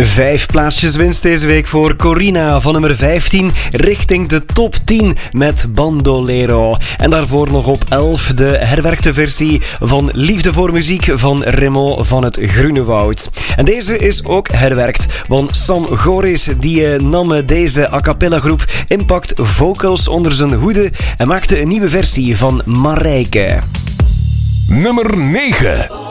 5 plaatsjes winst deze week voor Corina van nummer 15 richting de top 10 met Bandolero. En daarvoor nog op 11 de herwerkte versie van Liefde voor Muziek van Remo van het Groenewoud. En deze is ook herwerkt, want Sam Goris die nam deze a cappella groep Impact Vocals onder zijn hoede en maakte een nieuwe versie van Marijke. Nummer 9.